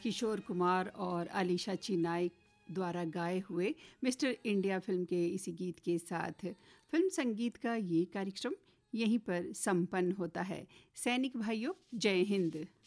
किशोर कुमार और अलीशा चिनाई द्वारा गाए हुए मिस्टर इंडिया फिल्म के इसी गीत के साथ फिल्म संगीत का ये कार्यक्रम यहीं पर संपन्न होता है। सैनिक भाइयों, जय हिंद।